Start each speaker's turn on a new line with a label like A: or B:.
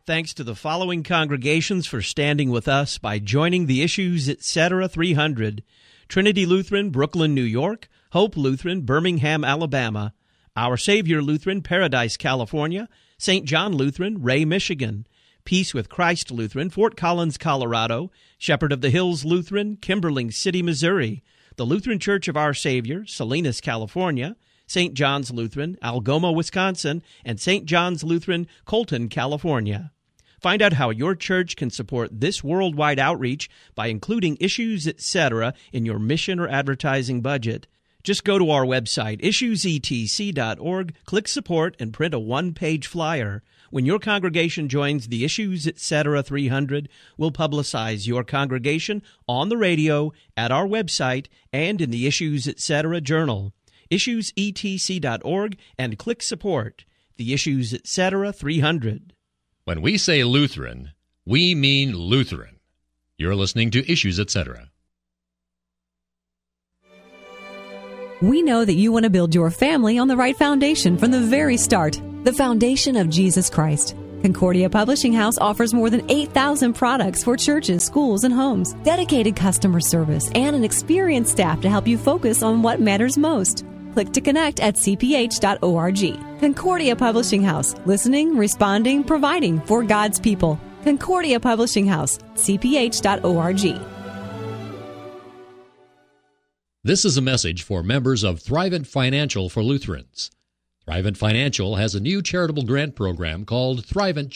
A: Thanks to the following congregations for standing with us by joining the Issues Etc. 300. Trinity Lutheran, Brooklyn, New York. Hope Lutheran, Birmingham, Alabama. Our Savior Lutheran, Paradise, California. St. John Lutheran, Ray, Michigan. Peace with Christ Lutheran, Fort Collins, Colorado. Shepherd of the Hills Lutheran, Kimberling City, Missouri. The Lutheran Church of Our Savior, Salinas, California. St. John's Lutheran, Algoma, Wisconsin, and St. John's Lutheran, Colton, California. Find out how your church can support this worldwide outreach by including Issues Etc. in your mission or advertising budget. Just go to our website, issuesetc.org, click Support, and print a one-page flyer. When your congregation joins the Issues Etc. 300, we'll publicize your congregation on the radio, at our website, and in the Issues Etc. Journal. issuesetc.org and click Support. The Issues Etc. 300.
B: When we say Lutheran, we mean Lutheran. You're listening to Issues Etc.
C: We know that you want to build your family on the right foundation from the very start, the foundation of Jesus Christ. Concordia Publishing House offers more than 8,000 products for churches, schools, and homes, dedicated customer service, and an experienced staff to help you focus on what matters most. Click to connect at cph.org. Concordia Publishing House. Listening, responding, providing for God's people. Concordia Publishing House. cph.org.
B: This is a message for members of Thrivent Financial for Lutherans. Thrivent Financial has a new charitable grant program called Thrivent